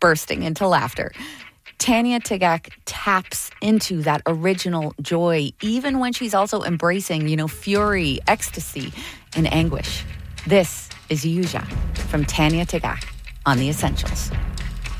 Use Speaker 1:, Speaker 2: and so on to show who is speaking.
Speaker 1: bursting into laughter. Tanya Tagaq taps into that original joy, even when she's also embracing, fury, ecstasy, and anguish. This is Yuja from Tanya Tagaq on The Essentials.